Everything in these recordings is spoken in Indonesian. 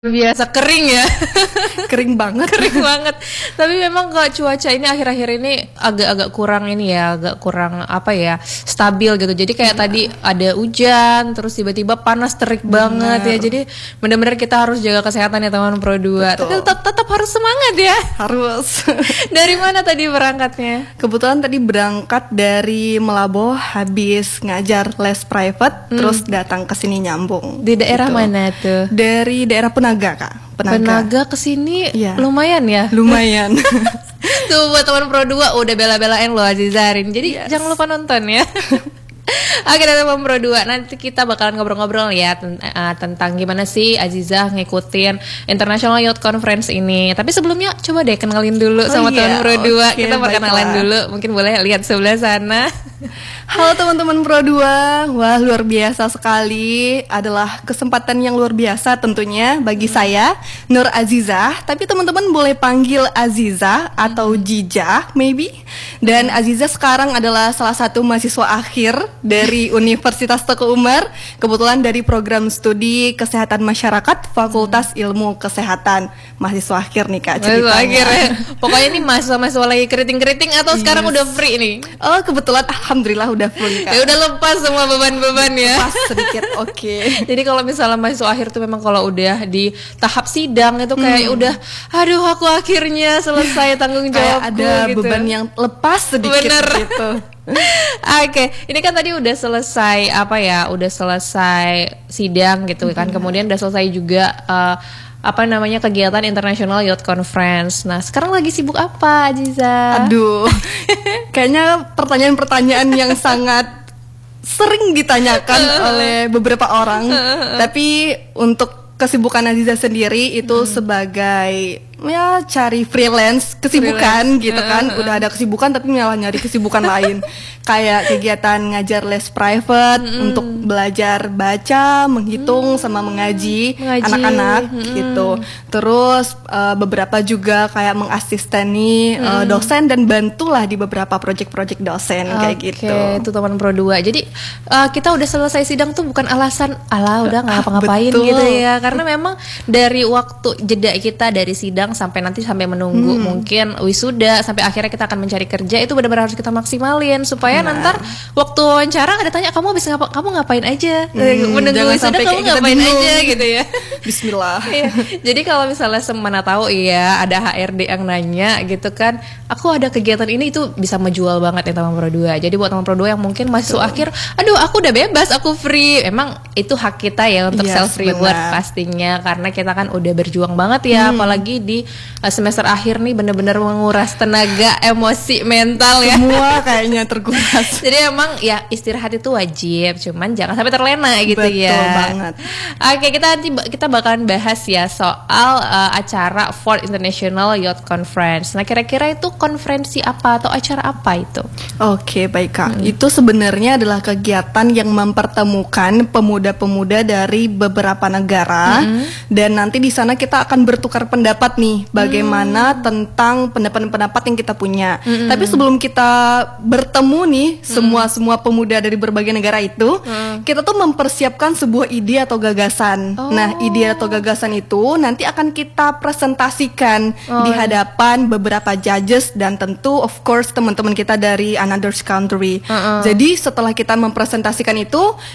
Biasa kering ya. Kering banget. Kering banget. Tapi memang kok cuaca ini akhir-akhir ini agak-agak kurang ini ya, agak kurang apa ya, stabil gitu. Jadi kayak tadi ada hujan, terus tiba-tiba panas terik banget ya. Jadi benar-benar kita harus jaga kesehatan ya teman Pro 2. Tapi tetap harus semangat ya. Harus. Dari mana tadi berangkatnya? Kebetulan tadi berangkat dari Melabo, habis ngajar les private, terus datang ke sini nyambung. Di daerah gitu. mana tuh? Dari daerah Penaga, Kak. Penaga kesini lumayan ya. Lumayan. Tuh buat teman Pro 2 udah bela-belain lo Azizarin. Jadi jangan lupa nonton ya. Oke, teman Pro 2, nanti kita bakalan ngobrol-ngobrol ya tentang gimana sih Azizah ngikutin International Youth Conference ini. Tapi sebelumnya coba deh kenalin dulu sama teman Pro 2. Kita perkenalan dulu. Mungkin boleh lihat sebelah sana. Halo teman-teman Pro 2. Wah, luar biasa sekali. Adalah kesempatan yang luar biasa tentunya bagi saya, Nur Azizah. Tapi teman-teman boleh panggil Azizah atau Jijah maybe. Dan Azizah sekarang adalah salah satu mahasiswa akhir dari Universitas Teguh Umar. Kebetulan dari program studi Kesehatan Masyarakat Fakultas Ilmu Kesehatan. Mahasiswa akhir nih Kak ceritanya. Mahasiswa akhir ya. Pokoknya ini mahasiswa lagi keriting-keriting atau sekarang udah free nih? Oh, kebetulan alhamdulillah udah free Kak. Ya udah lepas semua beban-beban ya. Lepas sedikit, oke. Jadi kalau misalnya mahasiswa akhir tuh memang kalau udah di tahap sidang itu kayak udah, aduh aku akhirnya selesai tanggung jawabku ada gitu. Beban yang lepas sedikit. Bener. Gitu. Oke, ini kan tadi udah selesai udah selesai sidang gitu kan. Kemudian udah selesai juga kegiatan International Youth Conference. Nah, sekarang lagi sibuk apa, Aziza? Aduh, kayaknya pertanyaan-pertanyaan yang sangat sering ditanyakan oleh beberapa orang. Tapi untuk kesibukan Aziza sendiri itu sebagai cari freelance kesibukan gitu kan. Udah ada kesibukan tapi malah nyari kesibukan lain. Kayak kegiatan ngajar les private untuk belajar baca, menghitung sama mengaji anak-anak gitu. Terus beberapa juga kayak mengasisteni dosen dan bantulah di beberapa proyek-proyek dosen kayak gitu. Oke, itu teman Pro 2. Jadi kita udah selesai sidang tuh bukan alasan udah nggak ngapa-ngapain gitu ya. Karena memang dari waktu jeda kita dari sidang sampai menunggu mungkin wisuda sampai akhirnya kita akan mencari kerja itu benar-benar harus kita maksimalin supaya nanti waktu wawancara ada tanya kamu ngapain aja, menunggu wisuda kamu ngapain aja gitu ya. Bismillah. Iya. Jadi kalau misalnya semana tahu ada HRD yang nanya gitu kan, aku ada kegiatan ini, itu bisa menjual banget ya teman Pro 2. Jadi buat teman Pro 2 yang mungkin mahasiswa akhir, aduh aku udah bebas, aku free. Emang itu hak kita ya untuk self reward pastinya, karena kita kan udah berjuang banget ya, apalagi di semester akhir nih bener-bener menguras tenaga, emosi, mental ya. Semua kayaknya terkuras. Jadi emang ya istirahat itu wajib, cuman jangan sampai terlena gitu. Betul ya. Betul banget. Oke, kita bakalan bahas ya soal acara Fourth International Youth Conference. Nah, kira-kira itu konferensi apa atau acara apa itu? Oke, baik Kak. Itu sebenarnya adalah kegiatan yang mempertemukan pemuda-pemuda dari beberapa negara dan nanti di sana kita akan bertukar pendapat nih bagaimana tentang pendapat-pendapat yang kita punya. Tapi sebelum kita bertemu nih semua pemuda dari berbagai negara itu, kita tuh mempersiapkan sebuah ide atau gagasan. Nah, ide atau gagasan itu nanti akan kita presentasikan di hadapan beberapa judges dan tentu of course teman-teman kita dari another country. Jadi setelah kita mempresentasikan itu,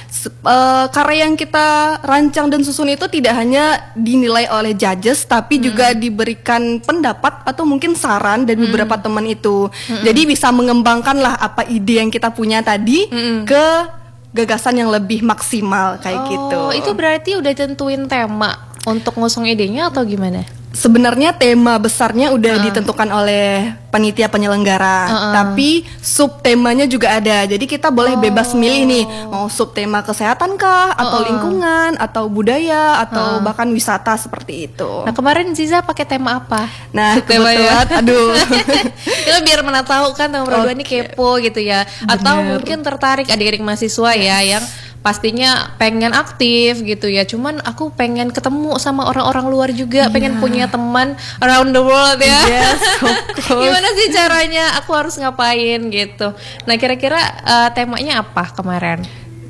karya yang kita rancang dan susun itu tidak hanya dinilai oleh judges tapi juga diberikan pendapat atau mungkin saran dari beberapa teman itu. Jadi bisa mengembangkan lah apa ide yang kita punya tadi ke gagasan yang lebih maksimal kayak gitu. Itu berarti udah tentuin tema untuk ngusung idenya atau gimana? Sebenarnya tema besarnya udah ditentukan oleh panitia penyelenggara, tapi sub temanya juga ada. Jadi kita boleh bebas milih nih, mau sub tema kesehatan kah, atau lingkungan, atau budaya, atau bahkan wisata seperti itu. Nah, kemarin Ziza pakai tema apa? Nah, kebetulan, aduh. Itu biar mana tahu kan teman Pro 2 ini kepo gitu ya. Atau mungkin tertarik adik-adik mahasiswa ya yang pastinya pengen aktif gitu ya. Cuman aku pengen ketemu sama orang-orang luar juga, pengen punya teman around the world ya. Yes, of course. Gimana sih caranya? Aku harus ngapain gitu. Nah, kira-kira temanya apa kemarin?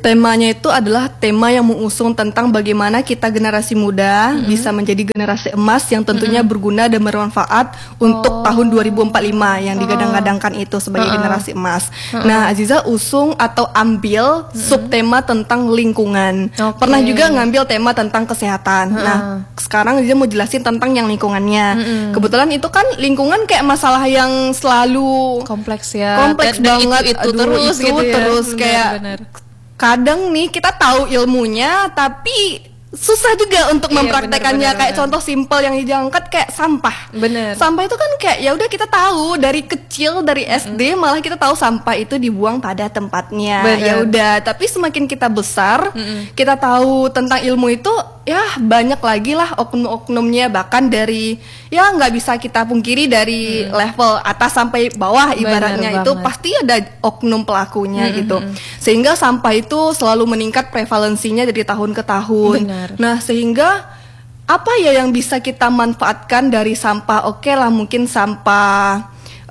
Temanya itu adalah tema yang mengusung tentang bagaimana kita generasi muda bisa menjadi generasi emas yang tentunya berguna dan bermanfaat untuk tahun 2045 yang digadang-gadangkan itu sebagai generasi emas. Nah, Aziza usung atau ambil subtema tentang lingkungan. Pernah juga ngambil tema tentang kesehatan. Nah, sekarang Aziza mau jelasin tentang yang lingkungannya. Kebetulan itu kan lingkungan kayak masalah yang selalu kompleks ya. Kompleks Dan banget. itu terus gitu ya. Terus kayak kadang nih kita tahu ilmunya tapi susah juga untuk mempraktekannya. Kayak contoh simpel yang diangkat kayak sampah. Sampah itu kan kayak ya udah kita tahu dari kecil, dari SD malah kita tahu sampah itu dibuang pada tempatnya. Ya udah, tapi semakin kita besar, kita tahu tentang ilmu itu ya banyak lagi lah oknum-oknumnya, bahkan dari ya nggak bisa kita pungkiri dari level atas sampai bawah ibaratnya itu pasti ada oknum pelakunya gitu. Sehingga sampah itu selalu meningkat prevalensinya dari tahun ke tahun. Nah, sehingga apa ya yang bisa kita manfaatkan dari sampah? Oke lah, mungkin sampah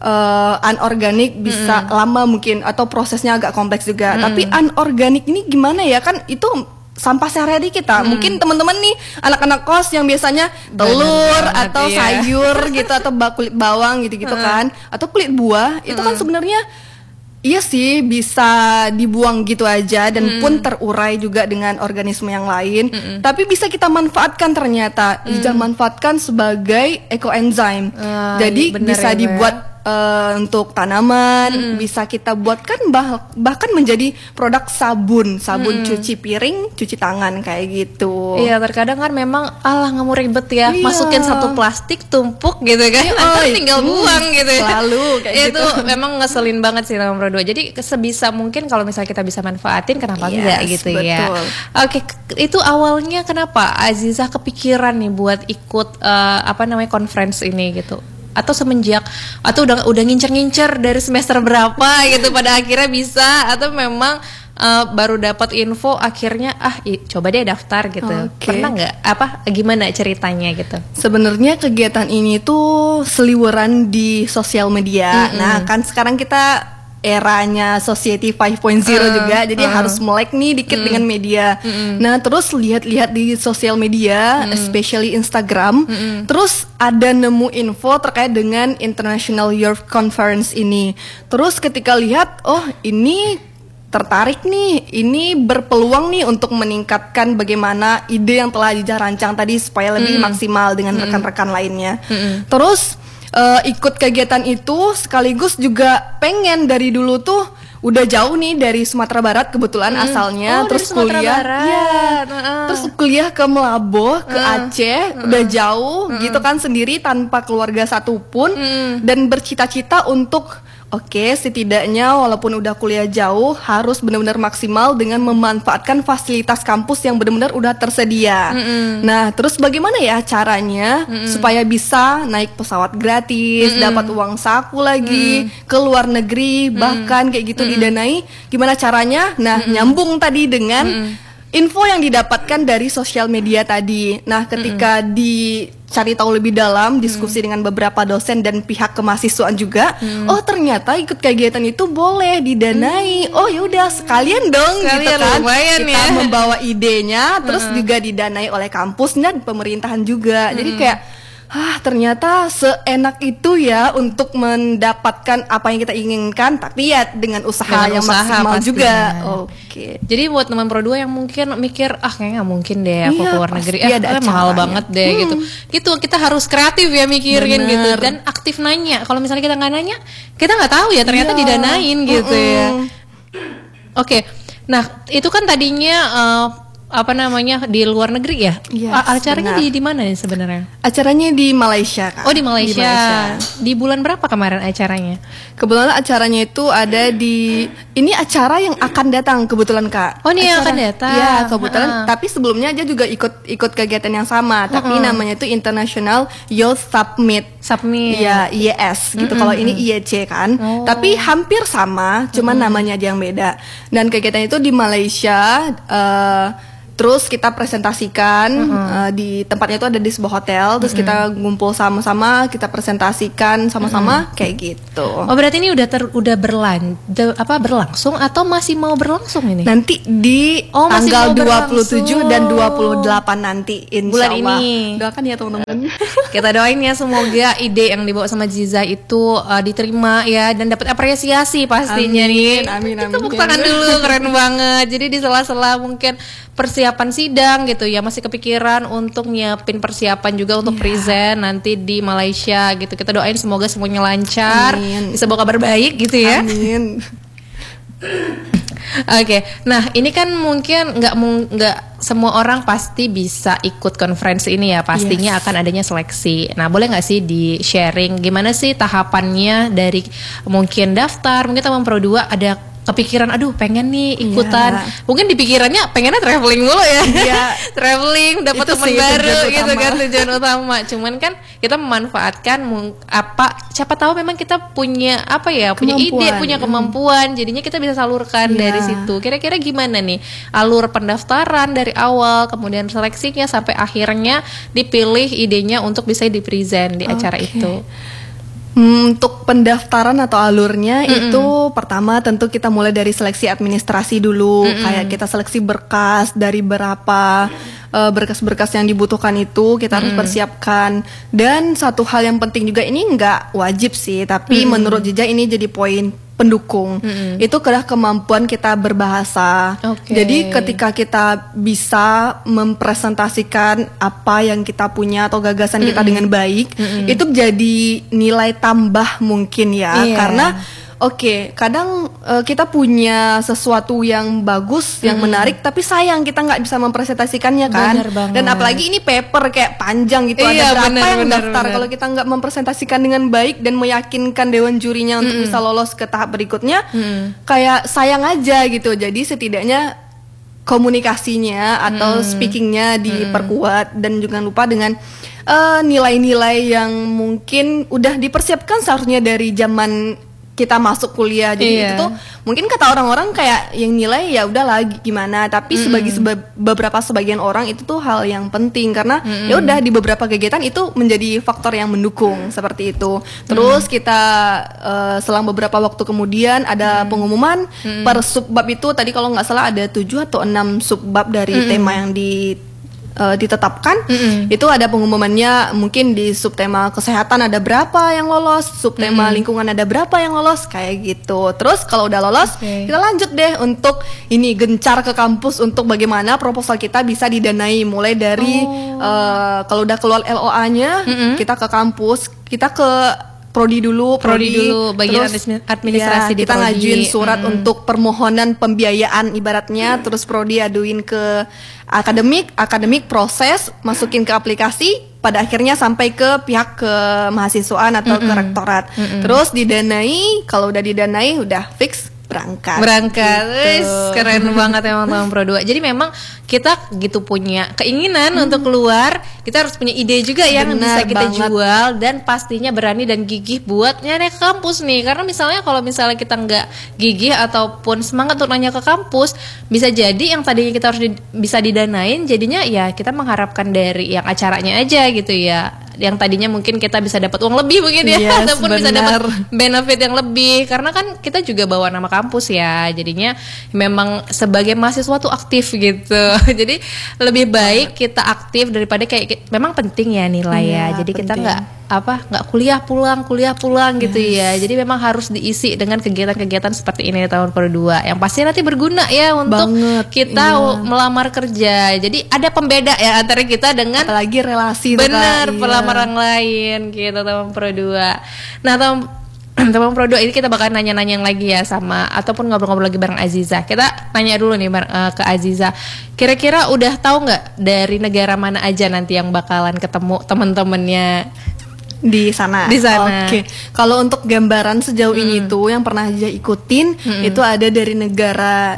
anorganik bisa lama mungkin atau prosesnya agak kompleks juga. Tapi anorganik ini gimana ya, kan itu sampah sehari-hari kita. Mungkin teman-teman nih anak-anak kos yang biasanya telur atau sayur gitu atau kulit bawang gitu-gitu kan, atau kulit buah itu kan sebenarnya iya sih bisa dibuang gitu aja dan pun terurai juga dengan organisme yang lain. Tapi bisa kita manfaatkan ternyata. Bisa manfaatkan sebagai ekoenzim. Jadi bisa dibuat untuk tanaman, bisa kita buatkan bahkan menjadi produk sabun cuci piring, cuci tangan kayak gitu. Iya, terkadang kan memang nggak mau ribet ya, masukin satu plastik tumpuk gitu kan, ntar tinggal buang gitu ya. Selalu kayak itu memang ngeselin banget sih nomor 2. Jadi sebisa mungkin kalau misalnya kita bisa manfaatin, kenapa enggak gitu ya. Oke, itu awalnya kenapa Azizah kepikiran nih buat ikut conference ini gitu? Atau semenjak atau udah ngincer-ngincer dari semester berapa gitu pada akhirnya bisa, atau memang baru dapat info akhirnya coba deh daftar gitu. Pernah nggak gimana ceritanya gitu? Sebenarnya kegiatan ini tuh seliweran di sosial media. Nah, kan sekarang kita eranya Society 5.0 juga, jadi harus melek nih dikit dengan media. Nah, terus lihat-lihat di sosial media, especially Instagram, terus ada nemu info terkait dengan International Youth Conference ini. Terus ketika lihat, oh ini tertarik nih, ini berpeluang nih untuk meningkatkan bagaimana ide yang telah rancang tadi supaya lebih maksimal dengan rekan-rekan lainnya. Terus ikut kegiatan itu sekaligus juga pengen dari dulu tuh udah jauh nih dari Sumatera Barat kebetulan asalnya, terus kuliah terus kuliah ke Melaboh, ke Aceh, udah jauh gitu kan sendiri tanpa keluarga satupun, dan bercita-cita untuk setidaknya walaupun udah kuliah jauh harus benar-benar maksimal dengan memanfaatkan fasilitas kampus yang benar-benar udah tersedia. Nah, terus bagaimana ya caranya supaya bisa naik pesawat gratis, dapat uang saku lagi, ke luar negeri, bahkan kayak gitu didanai. Gimana caranya? Nah, nyambung tadi dengan info yang didapatkan dari sosial media tadi. Nah, ketika dicari tahu lebih dalam, diskusi dengan beberapa dosen dan pihak kemahasiswaan juga, oh ternyata ikut kegiatan itu boleh didanai. Oh yaudah sekalian dong gitu kan. Kita membawa idenya, terus juga didanai oleh kampus dan pemerintahan juga. Jadi kayak ternyata seenak itu ya untuk mendapatkan apa yang kita inginkan, tapi ya dengan usaha yang maksimal juga. Jadi buat teman Pro 2 yang mungkin mikir kayaknya nggak mungkin deh aku keluar negeri, mahal banget deh gitu kita harus kreatif ya mikirin gitu, dan aktif nanya. Kalau misalnya kita nggak nanya, kita nggak tahu ya ternyata didanain gitu ya. Nah itu kan tadinya di luar negeri ya? Acaranya di mana nih sebenarnya? Acaranya di Malaysia, Kak. Di Malaysia. Di bulan berapa kemarin acaranya? Kebetulan acaranya itu ada ini acara yang akan datang kebetulan, Kak. Ini yang akan datang. Iya, kebetulan. Tapi sebelumnya aja juga ikut kegiatan yang sama, tapi namanya itu International Youth Summit. Ya, IYS gitu. Kalau ini IYC kan. Tapi hampir sama, cuman namanya aja yang beda. Dan kegiatan itu di Malaysia Terus kita presentasikan di tempatnya itu ada di sebuah hotel. Terus kita ngumpul sama-sama, kita presentasikan sama-sama kayak gitu. Oh berarti ini udah berlangsung atau masih mau berlangsung ini? Nanti di tanggal 27 dan 28 nanti insya bulan Allah. Ini. Doakan ya teman-teman. Kita doain ya semoga ide yang dibawa sama Ziza itu diterima ya dan dapat apresiasi pastinya nih. Amin. Tepuk tangan dulu, keren banget. Jadi di sela-sela mungkin persiapan sidang gitu ya, masih kepikiran untuk nyiapin persiapan juga untuk present nanti di Malaysia gitu. Kita doain semoga semuanya lancar, bisa bawa kabar baik gitu ya. Amin. Oke, nah ini kan mungkin nggak semua orang pasti bisa ikut konferensi ini ya, pastinya akan adanya seleksi. Nah boleh nggak sih di sharing gimana sih tahapannya dari mungkin daftar, mungkin teman Pro 2 ada kepikiran, aduh pengen nih ikutan, mungkin di pikirannya pengennya traveling mulu ya, traveling, dapat teman baru gitu kan tujuan utama. Cuman kan kita memanfaatkan siapa tahu memang kita punya punya ide, punya kemampuan, jadinya kita bisa salurkan dari situ. Kira-kira gimana nih alur pendaftaran dari awal, kemudian seleksinya sampai akhirnya dipilih idenya untuk bisa di-present di acara itu. Untuk pendaftaran atau alurnya itu pertama tentu kita mulai dari seleksi administrasi dulu, kayak kita seleksi berkas dari berapa berkas-berkas yang dibutuhkan itu kita harus persiapkan. Dan satu hal yang penting juga, ini nggak wajib sih, tapi menurut Ziza ini jadi poin pendukung. Itu adalah kemampuan kita berbahasa. Jadi ketika kita bisa mempresentasikan apa yang kita punya atau gagasan kita dengan baik, itu jadi nilai tambah mungkin ya. Karena kadang kita punya sesuatu yang bagus, yang menarik, tapi sayang kita nggak bisa mempresentasikannya kan. Dan apalagi ini paper kayak panjang gitu, ada berapa yang daftar. Kalau kita nggak mempresentasikan dengan baik dan meyakinkan dewan jurinya untuk bisa lolos ke tahap berikutnya, kayak sayang aja gitu. Jadi setidaknya komunikasinya atau speakingnya diperkuat, dan jangan lupa dengan nilai-nilai yang mungkin udah dipersiapkan seharusnya dari zaman kita masuk kuliah. Jadi itu tuh mungkin kata orang-orang kayak yang nilai ya udahlah gimana, tapi beberapa sebagian orang itu tuh hal yang penting, karena ya udah di beberapa kegiatan itu menjadi faktor yang mendukung seperti itu. Terus kita selang beberapa waktu kemudian ada pengumuman per subbab itu, tadi kalau nggak salah ada 7 atau 6 subbab dari tema yang ditetapkan. Itu ada pengumumannya, mungkin di subtema kesehatan ada berapa yang lolos, subtema lingkungan ada berapa yang lolos, kayak gitu. Terus kalau udah lolos, kita lanjut deh untuk ini gencar ke kampus untuk bagaimana proposal kita bisa didanai, mulai dari kalau udah keluar LOA-nya, kita ke kampus, kita ke Prodi dulu bagian terus administrasi di kita Prodi. Ngajuin surat untuk permohonan pembiayaan ibaratnya, terus Prodi aduin ke akademik proses, masukin ke aplikasi, pada akhirnya sampai ke pihak kemahasiswaan atau ke rektorat. Terus didanai, kalau udah didanai udah fix berangkat. Keren banget emang teman Pro 2. Jadi memang kita gitu punya keinginan untuk keluar, kita harus punya ide juga yang bisa kita jual, dan pastinya berani dan gigih buat nyari ke kampus nih. Karena kalau misalnya kita nggak gigih ataupun semangat untuk nanya ke kampus, bisa jadi yang tadinya kita harus bisa didanain, jadinya ya kita mengharapkan dari yang acaranya aja gitu ya. Yang tadinya mungkin kita bisa dapat uang lebih mungkin ya, ataupun bisa dapat benefit yang lebih, karena kan kita juga bawa nama kampus ya. Jadinya memang sebagai mahasiswa tuh aktif gitu. Jadi lebih baik kita aktif daripada kayak memang penting ya nilai ya. Jadi penting. Kita nggak kuliah pulang gitu ya. Jadi memang harus diisi dengan kegiatan-kegiatan seperti ini di tahun Pro 2 yang pasti nanti berguna ya untuk kita melamar kerja. Jadi ada pembeda ya antara kita dengan apalagi relasi pelamaran lain gitu teman Pro 2. Nah teman Pro 2 ini kita bakal nanya-nanya lagi ya sama, ataupun ngobrol-ngobrol lagi bareng Aziza. Kita nanya dulu nih ke Aziza, kira-kira udah tahu nggak dari negara mana aja nanti yang bakalan ketemu temen-temennya di sana. Oke. Kalau untuk gambaran sejauh ini tuh yang pernah aja ikutin itu ada dari negara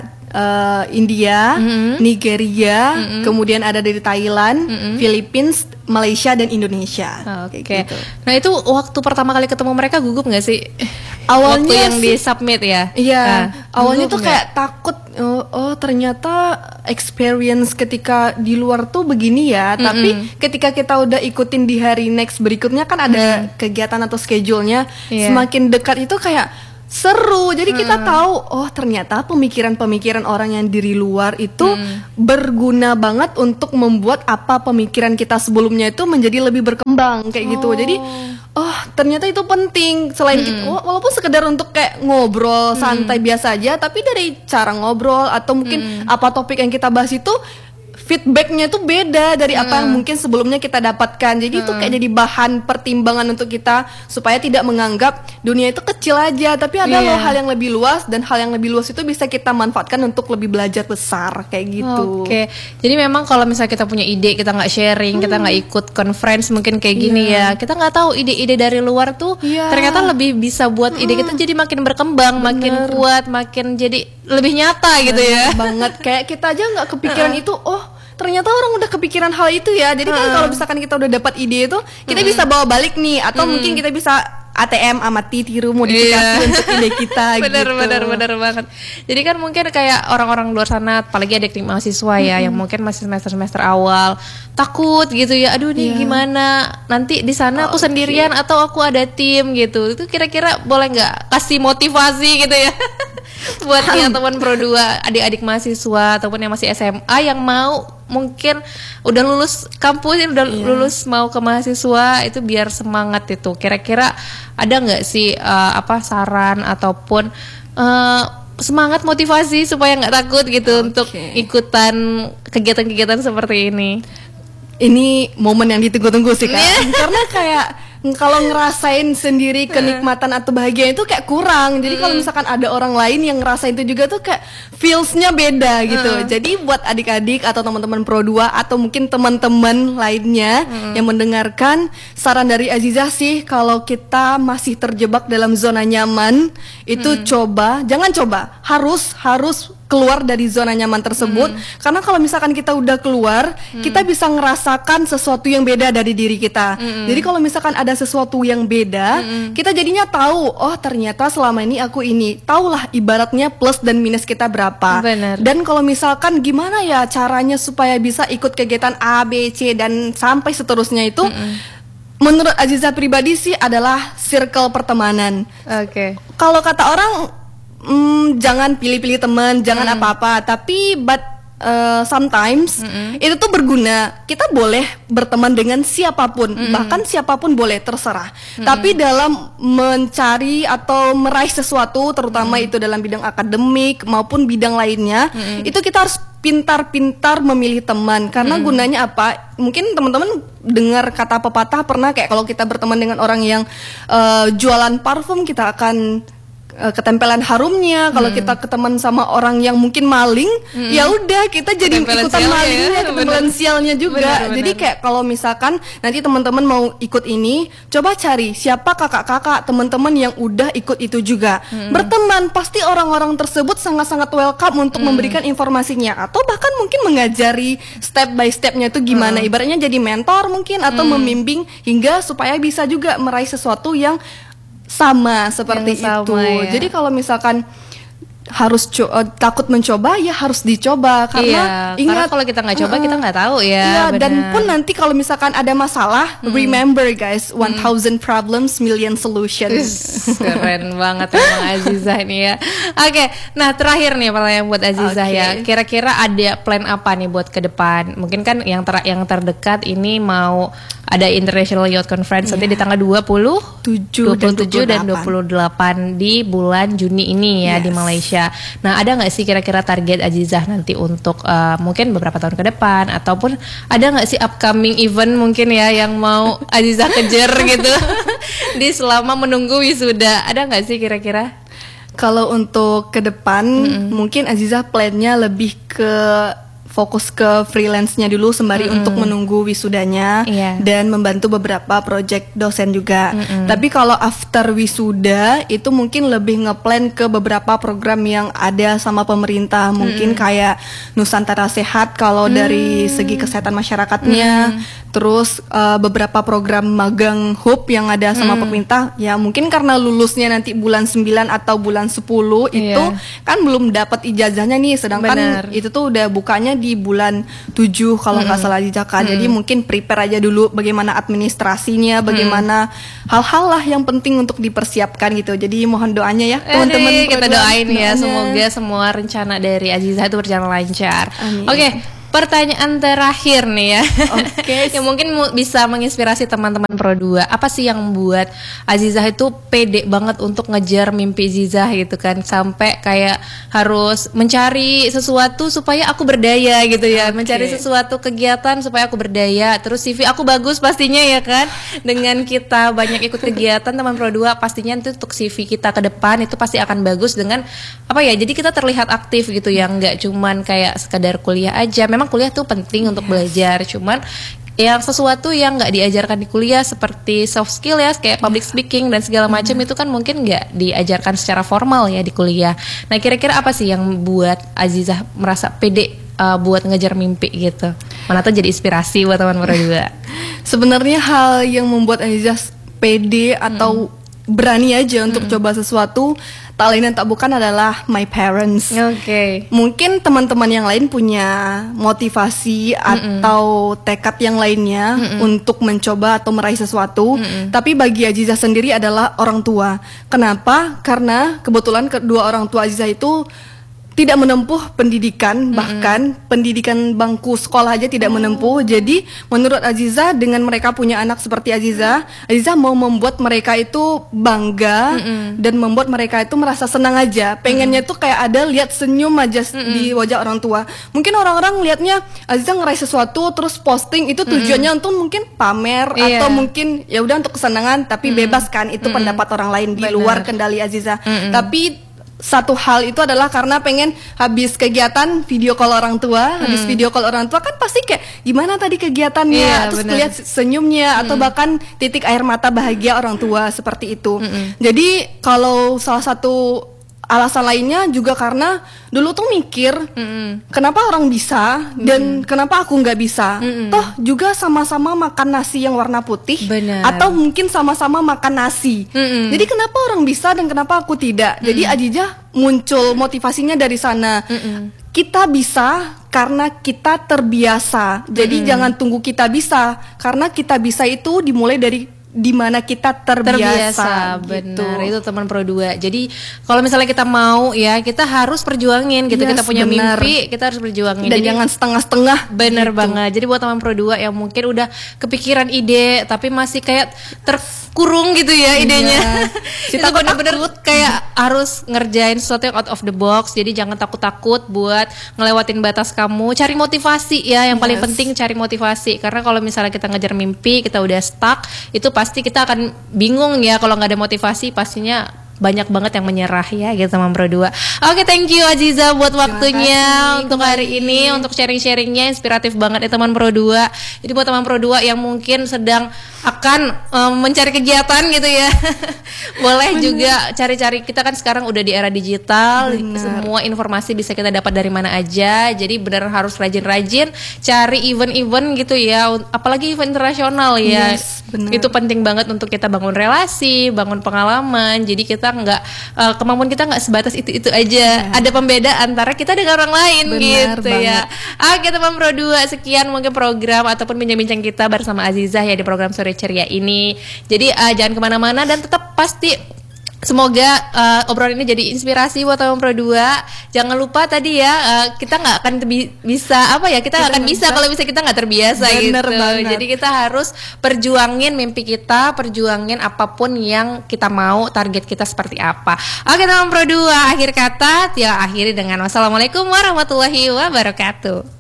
India, Nigeria, kemudian ada dari Thailand, Philippines, Malaysia dan Indonesia. Oke. Gitu. Nah itu waktu pertama kali ketemu mereka gugup nggak sih? Awalnya waktu yang sih- di submit ya. Iya, Nah, awalnya dulu tuh enggak? kayak takut. Oh, ternyata experience ketika di luar tuh begini ya. Tapi ketika kita udah ikutin di hari next berikutnya kan ada kegiatan atau schedule-nya. Iya. Semakin dekat itu kayak seru. Jadi kita tahu, oh ternyata pemikiran-pemikiran orang yang dari luar itu berguna banget untuk membuat apa pemikiran kita sebelumnya itu menjadi lebih berkembang kayak gitu. Jadi oh ternyata itu penting selain kita, walaupun sekedar untuk kayak ngobrol santai biasa aja, tapi dari cara ngobrol atau mungkin apa topik yang kita bahas itu feedbacknya tuh beda dari apa yang mungkin sebelumnya kita dapatkan. Jadi itu kayak jadi bahan pertimbangan untuk kita supaya tidak menganggap dunia itu kecil aja, tapi ada loh hal yang lebih luas, dan hal yang lebih luas itu bisa kita manfaatkan untuk lebih belajar besar kayak gitu. Oke, jadi memang kalau misalnya kita punya ide, kita nggak sharing, kita nggak ikut conference mungkin kayak gini ya, kita nggak tahu ide-ide dari luar tuh ternyata lebih bisa buat ide kita jadi makin berkembang, makin kuat, makin jadi lebih nyata gitu ya. Banget, kayak kita aja nggak kepikiran itu. Oh ternyata orang udah kepikiran hal itu ya. Jadi kan kalau misalkan kita udah dapat ide itu, kita bisa bawa balik nih, atau mungkin kita bisa ATM amati, tiru, modifikasi untuk ide kita. Bener gitu. bener banget. Jadi kan mungkin kayak orang-orang luar sana, apalagi adik mahasiswa ya, yang mungkin masih semester awal, takut gitu ya. Aduh nih gimana? Nanti di sana aku sendirian atau aku ada tim gitu. Itu kira-kira boleh nggak kasih motivasi gitu ya? Buat yang teman Pro 2, adik-adik mahasiswa ataupun yang masih SMA yang mau mungkin udah lulus kampus, udah lulus mau ke mahasiswa, itu biar semangat itu. Kira-kira ada nggak sih apa saran ataupun semangat motivasi supaya nggak takut gitu untuk ikutan kegiatan-kegiatan seperti ini? Ini momen yang ditunggu-tunggu sih Kak. Karena kayak kalau ngerasain sendiri kenikmatan atau bahagia itu kayak kurang. Jadi kalau misalkan ada orang lain yang ngerasain itu juga tuh kayak feels-nya beda gitu. Jadi buat adik-adik atau teman-teman Pro 2 atau mungkin teman-teman lainnya yang mendengarkan, saran dari Azizah sih, kalau kita masih terjebak dalam zona nyaman, itu harus keluar dari zona nyaman tersebut. Karena kalau misalkan kita udah keluar, kita bisa ngerasakan sesuatu yang beda dari diri kita. Jadi kalau misalkan ada sesuatu yang beda, kita jadinya tahu, oh ternyata selama ini aku ini. Taulah ibaratnya plus dan minus kita berapa. Bener. Dan kalau misalkan gimana ya caranya supaya bisa ikut kegiatan A, B, C dan sampai seterusnya itu, menurut Azizah pribadi sih adalah circle pertemanan. Oke. Kalau kata orang, jangan pilih-pilih teman, jangan apa-apa, tapi sometimes itu tuh berguna. Kita boleh berteman dengan siapapun, bahkan siapapun boleh, terserah. Tapi dalam mencari atau meraih sesuatu, terutama itu dalam bidang akademik maupun bidang lainnya, itu kita harus pintar-pintar memilih teman. Karena gunanya apa? Mungkin teman-teman dengar kata pepatah pernah kayak kalau kita berteman dengan orang yang jualan parfum, kita akan ketempelan harumnya. Kalau kita keteman sama orang yang mungkin maling, ya udah kita jadi Ketempelan ikutan sialnya malingnya, ya, ketempelan sialnya juga. Benar. Jadi kayak kalau misalkan nanti teman-teman mau ikut ini, coba cari siapa kakak-kakak teman-teman yang udah ikut itu juga. Berteman, pasti orang-orang tersebut sangat-sangat welcome untuk memberikan informasinya, atau bahkan mungkin mengajari step by stepnya itu gimana. Ibaratnya jadi mentor mungkin, atau membimbing hingga supaya bisa juga meraih sesuatu yang sama seperti Yang sama, itu. ya. Jadi kalau misalkan harus takut mencoba, ya harus dicoba. Karena karena ingat, kalau kita nggak coba kita nggak tahu ya. iya, dan benar. pun nanti kalau misalkan ada masalah, remember guys, 1000 problems, million solutions. Keren banget emang Azizah nih ya. Oke, nah terakhir nih pertanyaan buat Azizah ya. Kira-kira ada plan apa nih buat ke depan? Mungkin kan yang terdekat ini mau ada International Youth Conference nanti di tanggal 27 dan 28 di bulan Juni ini ya, di Malaysia. Nah, ada nggak sih kira-kira target Azizah nanti untuk mungkin beberapa tahun ke depan, ataupun ada nggak sih upcoming event mungkin ya yang mau Azizah kejar gitu di selama menunggu wisuda? Ada nggak sih kira-kira? Kalau untuk ke depan, mungkin Azizah plannya lebih ke fokus ke freelance-nya dulu sembari untuk menunggu wisudanya dan membantu beberapa project dosen juga. Tapi kalau after wisuda itu mungkin lebih ngeplan ke beberapa program yang ada sama pemerintah, mungkin kayak Nusantara Sehat kalau dari segi kesehatan masyarakatnya, terus beberapa program magang HUB yang ada sama pemerintah. Ya mungkin karena lulusnya nanti bulan 9 atau bulan 10 itu kan belum dapat ijazahnya nih, sedangkan itu tuh udah bukanya di bulan 7 kalau nggak salah di Jakarta. Jadi mungkin prepare aja dulu bagaimana administrasinya, bagaimana hal-hal lah yang penting untuk dipersiapkan gitu. Jadi mohon doanya ya teman-teman. Kita doain ya, semoga semua rencana dari Azizah itu berjalan lancar. Oke. Pertanyaan terakhir nih ya, yang mungkin bisa menginspirasi teman-teman Pro 2. Apa sih yang membuat Azizah itu pede banget untuk ngejar mimpi Azizah gitu kan, sampai kayak harus mencari sesuatu supaya aku berdaya gitu ya, mencari sesuatu kegiatan supaya aku berdaya, terus CV aku bagus pastinya ya kan, dengan kita banyak ikut kegiatan teman Pro 2 pastinya itu untuk CV kita ke depan itu pasti akan bagus dengan apa ya, jadi kita terlihat aktif gitu ya, nggak cuman kayak sekadar kuliah aja. Memang kuliah tuh penting untuk belajar, cuman yang sesuatu yang nggak diajarkan di kuliah seperti soft skill ya, kayak public speaking dan segala macam itu kan mungkin nggak diajarkan secara formal ya di kuliah. Nah kira-kira apa sih yang buat Azizah merasa pede buat ngejar mimpi gitu? Mana tuh jadi inspirasi buat teman Pro 2. Sebenarnya hal yang membuat Azizah pede atau berani aja untuk coba sesuatu, tak lain dan tak bukan adalah my parents. Mungkin teman-teman yang lain punya motivasi atau tekad yang lainnya untuk mencoba atau meraih sesuatu, tapi bagi Azizah sendiri adalah orang tua. Kenapa? Karena kebetulan kedua orang tua Azizah itu tidak menempuh pendidikan, bahkan pendidikan bangku sekolah aja tidak menempuh. Jadi menurut Azizah, dengan mereka punya anak seperti Azizah mau membuat mereka itu bangga dan membuat mereka itu merasa senang aja. Pengennya tuh kayak ada lihat senyum aja di wajah orang tua. Mungkin orang-orang lihatnya Azizah ngeraih sesuatu terus posting itu tujuannya untuk mungkin pamer atau mungkin ya udah untuk kesenangan, tapi bebas kan, itu pendapat orang lain di luar kendali Azizah. Tapi satu hal itu adalah karena pengen habis kegiatan video call orang tua, habis video call orang tua kan pasti kayak gimana tadi kegiatannya, terus lihat senyumnya atau bahkan titik air mata bahagia orang tua seperti itu. Jadi kalau salah satu alasan lainnya juga karena dulu tuh mikir kenapa orang bisa dan kenapa aku nggak bisa. Toh juga sama-sama makan nasi yang warna putih, atau mungkin sama-sama makan nasi. Jadi kenapa orang bisa dan kenapa aku tidak. Jadi Azizah muncul motivasinya dari sana. Kita bisa karena kita terbiasa. Jadi jangan tunggu kita bisa, karena kita bisa itu dimulai dari di mana kita terbiasa benar gitu. Itu teman Pro 2. Jadi kalau misalnya kita mau ya, kita harus perjuangin gitu. Kita punya mimpi, kita harus perjuangin. Dan jangan setengah-setengah. Bener banget. Jadi buat teman Pro 2 yang mungkin udah kepikiran ide tapi masih kayak terkurung gitu ya idenya. Kita bener-bener kayak harus ngerjain sesuatu yang out of the box. Jadi jangan takut-takut buat ngelewatin batas kamu. Cari motivasi ya, yang paling penting cari motivasi. Karena kalau misalnya kita ngejar mimpi, kita udah stuck, itu pasti kita akan bingung ya kalau nggak ada motivasi, pastinya banyak banget yang menyerah ya gitu teman Pro 2. Oke, thank you Azizah buat waktunya untuk hari ini, untuk sharing-sharingnya inspiratif banget ya teman Pro 2. Jadi buat teman Pro 2 yang mungkin sedang akan mencari kegiatan gitu ya, boleh juga cari-cari. Kita kan sekarang udah di era digital, semua informasi bisa kita dapat dari mana aja. Jadi benar harus rajin-rajin cari event-event gitu ya, apalagi event internasional ya. Itu penting banget untuk kita bangun relasi, bangun pengalaman. Jadi kita nggak kemampuan kita nggak sebatas itu aja. Ada pembeda antara kita dengan orang lain gitu ya. Oke teman Pro 2, sekian mungkin program ataupun bincang-bincang kita bersama Azizah ya di program Sore Ceria ini. Jadi jangan kemana-mana dan tetap pasti semoga obrolan ini jadi inspirasi buat teman Pro 2. Jangan lupa tadi ya, kita nggak akan bisa apa ya, kita nggak akan bisa kalau bisa kita nggak terbiasa gitu. Jadi kita harus perjuangin mimpi kita, perjuangin apapun yang kita mau, target kita seperti apa. Oke teman Pro 2, akhir kata Tia akhiri dengan wassalamualaikum warahmatullahi wabarakatuh.